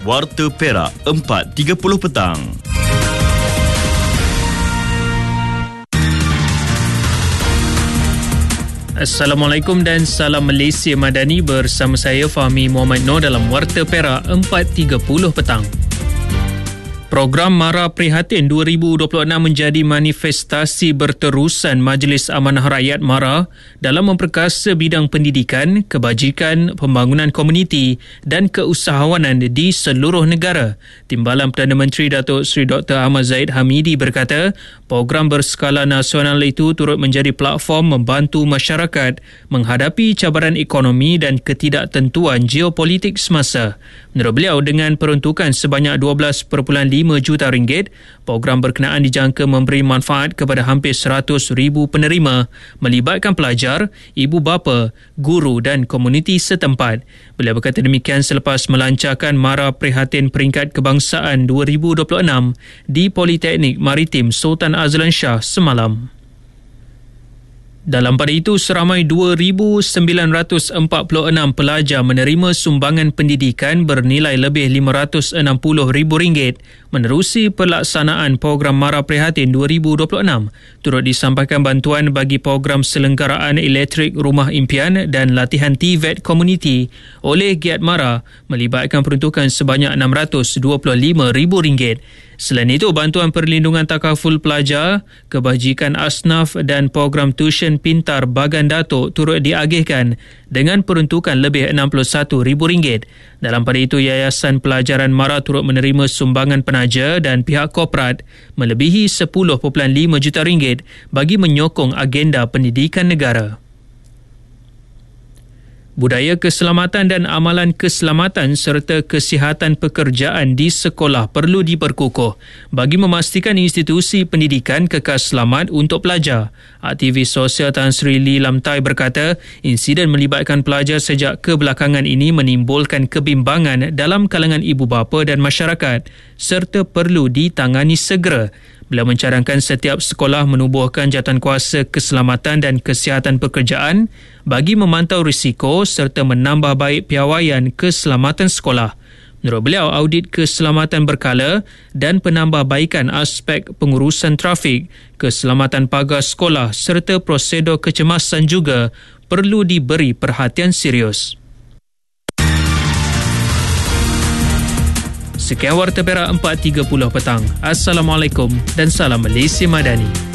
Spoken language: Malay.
Warta Perak 4.30 petang. Assalamualaikum dan salam Malaysia Madani, bersama saya Fahmi Muhammad Noor dalam Warta Perak 4.30 petang. Program Mara Prihatin 2026 menjadi manifestasi berterusan Majlis Amanah Rakyat Mara dalam memperkasa bidang pendidikan, kebajikan, pembangunan komuniti dan keusahawanan di seluruh negara. Timbalan Perdana Menteri Datuk Seri Dr. Ahmad Zahid Hamidi berkata, program berskala nasional itu turut menjadi platform membantu masyarakat menghadapi cabaran ekonomi dan ketidaktentuan geopolitik semasa. Menurut beliau, dengan peruntukan sebanyak 12.5 juta ringgit, program berkenaan dijangka memberi manfaat kepada hampir 100,000 penerima melibatkan pelajar, ibu bapa, guru dan komuniti setempat. Beliau berkata demikian selepas melancarkan Mara Prihatin Peringkat Kebangsaan 2026 di Politeknik Maritim Sultan Azlan Shah semalam. Dalam pada itu, seramai 2,946 pelajar menerima sumbangan pendidikan bernilai lebih RM560,000 menerusi pelaksanaan program Mara Prihatin 2026. Turut disampaikan bantuan bagi program selenggaraan elektrik rumah impian dan latihan TVET komuniti oleh Giat Mara melibatkan peruntukan sebanyak RM625,000. Selain itu, bantuan perlindungan takaful pelajar, kebajikan asnaf dan program tuition pintar Bagan Datuk turut diagihkan dengan peruntukan lebih RM61,000. Dalam pada itu, Yayasan Pelajaran Mara turut menerima sumbangan penaja dan pihak korporat melebihi RM10.5 juta bagi menyokong agenda pendidikan negara. Budaya keselamatan dan amalan keselamatan serta kesihatan pekerjaan di sekolah perlu diperkukuh bagi memastikan institusi pendidikan kekal selamat untuk pelajar. Aktivis sosial Tan Sri Lee Lamtai berkata, insiden melibatkan pelajar sejak kebelakangan ini menimbulkan kebimbangan dalam kalangan ibu bapa dan masyarakat serta perlu ditangani segera. Beliau mencadangkan setiap sekolah menubuhkan jawatankuasa keselamatan dan kesihatan pekerjaan bagi memantau risiko serta menambah baik piawaian keselamatan sekolah. Menurut beliau, audit keselamatan berkala dan penambahbaikan aspek pengurusan trafik, keselamatan pagar sekolah serta prosedur kecemasan juga perlu diberi perhatian serius. Sekian Warta Perak 4.30 petang. Assalamualaikum dan salam Malaysia Madani.